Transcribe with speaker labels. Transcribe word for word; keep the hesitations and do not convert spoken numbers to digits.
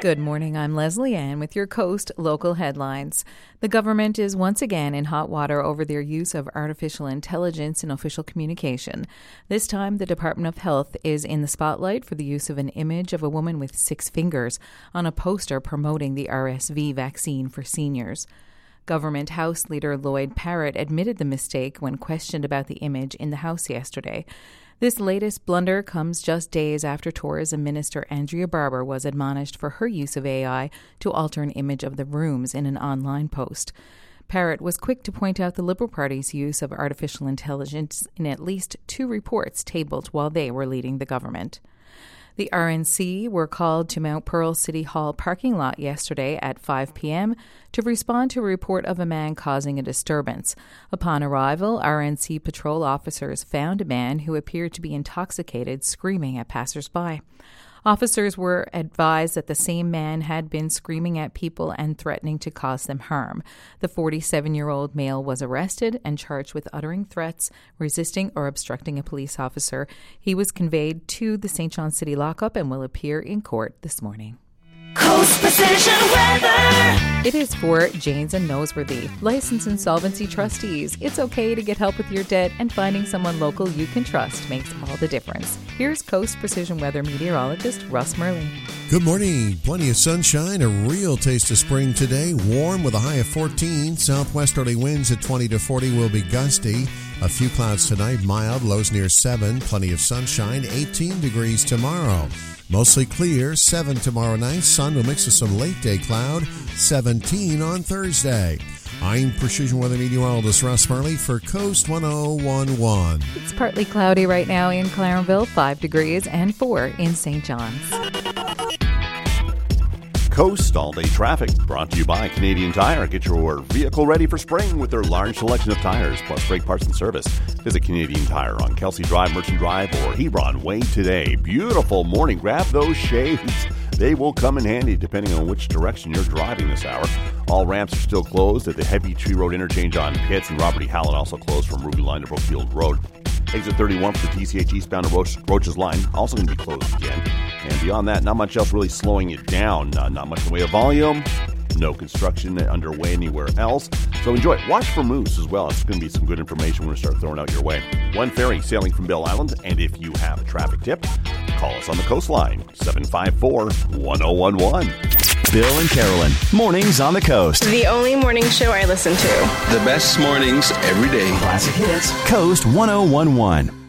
Speaker 1: Good morning, I'm Leslie Ann with your Coast local headlines. The government is once again in hot water over their use of artificial intelligence in official communication. This time, the Department of Health is in the spotlight for the use of an image of a woman with six fingers on a poster promoting the R S V vaccine for seniors. Government House Leader Lloyd Parrott admitted the mistake when questioned about the image in the House yesterday. This latest blunder comes just days after Tourism Minister Andrea Barber was admonished for her use of A I to alter an image of the rooms in an online post. Parrott was quick to point out the Liberal Party's use of artificial intelligence in at least two reports tabled while they were leading the government. The R N C were called to Mount Pearl City Hall parking lot yesterday at five p.m. to respond to a report of a man causing a disturbance. Upon arrival, R N C patrol officers found a man who appeared to be intoxicated screaming at passersby. Officers were advised that the same man had been screaming at people and threatening to cause them harm. The forty-seven-year-old male was arrested and charged with uttering threats, resisting or obstructing a police officer. He was conveyed to the Saint John City lockup and will appear in court this morning.
Speaker 2: Coast Precision Weather.
Speaker 1: It is for Janes and Noseworthy, licensed insolvency trustees. It's okay to get help with your debt, and finding someone local you can trust makes all the difference. Here's Coast Precision Weather meteorologist Russ Merlin.
Speaker 3: Good morning. Plenty of sunshine, a real taste of spring today. Warm with a high of fourteen. Southwesterly winds at twenty to forty will be gusty. A few clouds tonight, mild, lows near seven. Plenty of sunshine, eighteen degrees tomorrow. Mostly clear, seven tomorrow night. Sun will mix with some late-day cloud, seventeen on Thursday. I'm Precision Weather Meteorologist Russ Marley for Coast one oh one point one.
Speaker 1: It's partly cloudy right now in Clarenville, five degrees, and four in Saint John's.
Speaker 4: Coast all-day traffic brought to you by Canadian Tire. Get your vehicle ready for spring with their large selection of tires, plus brake parts and service. Visit Canadian Tire on Kelsey Drive, Merchant Drive, or Hebron Way today. Beautiful morning. Grab those shades. They will come in handy depending on which direction you're driving this hour. All ramps are still closed at the Heavy Tree Road interchange on Pitts, and Robert E. Howland also closed from Ruby Line to Brookfield Road. Exit thirty-one for the T C H eastbound to Roach, Roach's Line, also going to be closed again. And beyond that, not much else really slowing it down. Uh, not much in the way of volume. No construction underway anywhere else. So enjoy it. Watch for moose as well. It's going to be some good information we're going to start throwing out your way. One ferry sailing from Bell Island. And if you have a traffic tip, call us on the coastline, seven five four, one oh one one.
Speaker 5: Bill and Carolyn, mornings on the coast.
Speaker 6: The only morning show I listen to.
Speaker 7: The best mornings every day.
Speaker 5: Classic hits. Coast one oh one point one.